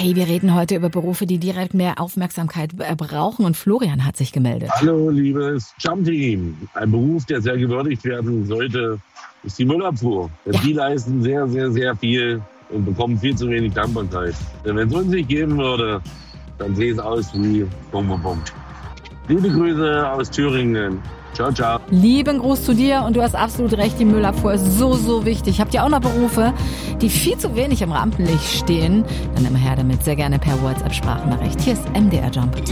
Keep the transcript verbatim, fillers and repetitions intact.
Hey, wir reden heute über Berufe, die direkt mehr Aufmerksamkeit brauchen und Florian hat sich gemeldet. Hallo, liebes Jump-Team. Ein Beruf, der sehr gewürdigt werden sollte, ist die Müllabfuhr. Denn Ja. die leisten sehr, sehr, sehr viel und bekommen viel zu wenig Dankbarkeit. Denn wenn es uns nicht geben würde, dann sähe es aus wie Punkt, Punkt, Punkt. Liebe Grüße aus Thüringen. Ciao, ciao. Lieben Gruß zu dir und du hast absolut recht, die Müllabfuhr ist so, so wichtig. Habt ihr auch noch Berufe, die viel zu wenig im Rampenlicht stehen? Dann immer her damit, sehr gerne per WhatsApp-Sprachnachricht. Hier ist M D R Jump.